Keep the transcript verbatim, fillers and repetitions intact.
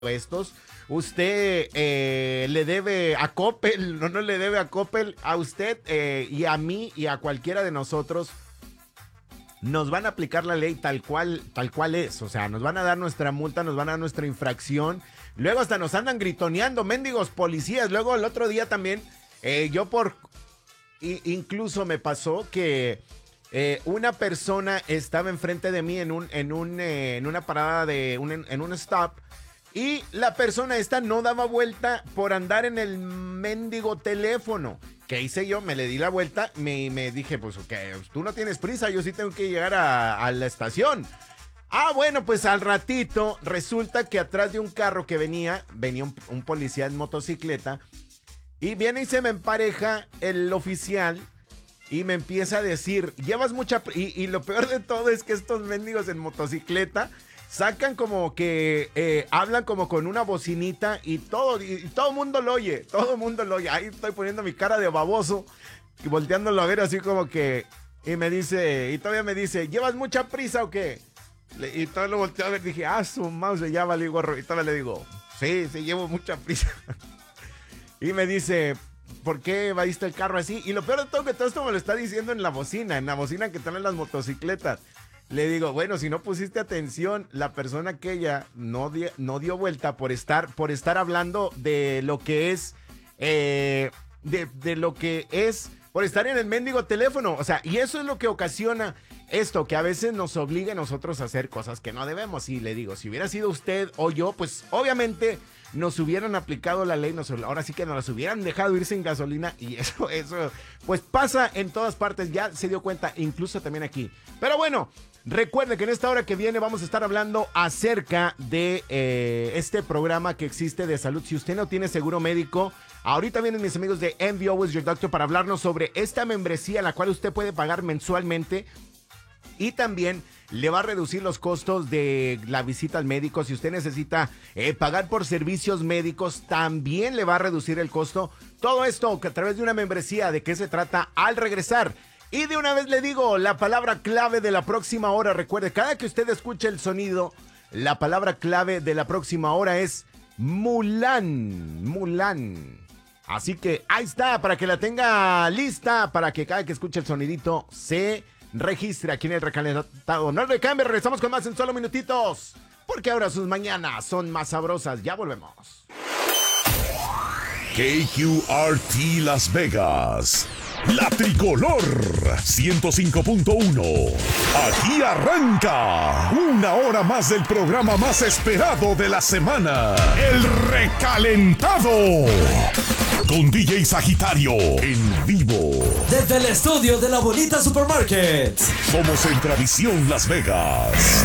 estos. Usted eh, le debe a Coppel, no, no le debe a Coppel, a usted eh, y a mí y a cualquiera de nosotros. Nos van a aplicar la ley tal cual, tal cual es. O sea, nos van a dar nuestra multa, nos van a dar nuestra infracción. Luego hasta nos andan gritoneando, mendigos policías. Luego el otro día también, eh, yo por... Incluso me pasó que eh, una persona estaba enfrente de mí en, un, en, un, eh, en una parada de... Un, en un stop. Y la persona esta no daba vuelta por andar en el mendigo teléfono. ¿Qué hice yo? Me le di la vuelta, me, me dije, pues, ok, tú no tienes prisa, yo sí tengo que llegar a, a la estación. Ah, bueno, pues al ratito resulta que atrás de un carro que venía, venía un, un policía en motocicleta, y viene y se me empareja el oficial y me empieza a decir, llevas mucha... Y, y lo peor de todo es que estos mendigos en motocicleta sacan como que eh, hablan como con una bocinita y todo, y, y todo el mundo lo oye, todo el mundo lo oye. Ahí estoy poniendo mi cara de baboso y volteándolo a ver así como que, y me dice, y todavía me dice, ¿llevas mucha prisa o qué? Le, y todavía lo volteé a ver, dije, ah, su mouse, ya vale gorro. Y todavía le digo, sí, sí, llevo mucha prisa. Y me dice, ¿por qué vaiste el carro así? Y lo peor de todo que todo esto me lo está diciendo en la bocina, en la bocina que traen las motocicletas. Le digo, bueno, si no pusiste atención, la persona aquella no, di, no dio vuelta por estar, por estar hablando de lo que es, eh, de, de lo que es, por estar en el mendigo teléfono. O sea, y eso es lo que ocasiona esto, que a veces nos obliga a nosotros a hacer cosas que no debemos. Y le digo, si hubiera sido usted o yo, pues obviamente nos hubieran aplicado la ley, nos, ahora sí que nos las hubieran dejado ir sin gasolina. Y eso, eso, pues pasa en todas partes, ya se dio cuenta, incluso también aquí. Pero bueno, recuerde que en esta hora que viene vamos a estar hablando acerca de eh, este programa que existe de salud. Si usted no tiene seguro médico, ahorita vienen mis amigos de M V Always Your Doctor para hablarnos sobre esta membresía, la cual usted puede pagar mensualmente. Y también le va a reducir los costos de la visita al médico. Si usted necesita eh, pagar por servicios médicos, también le va a reducir el costo. Todo esto que a través de una membresía. ¿De qué se trata? Al regresar. Y de una vez le digo la palabra clave de la próxima hora. Recuerde, cada que usted escuche el sonido, la palabra clave de la próxima hora es Mulan. Mulan. Así que ahí está, para que la tenga lista, para que cada que escuche el sonidito se registre aquí en el recalentado. No le cambie, regresamos con más en solo minutitos, porque ahora sus mañanas son más sabrosas. Ya volvemos. K Q R T Las Vegas, la tricolor ciento cinco punto uno. Aquí arranca una hora más del programa más esperado de la semana, El Recalentado, con D J Sagitario en vivo. Desde el estudio de la bonita Supermarket. Somos en Tradición Las Vegas.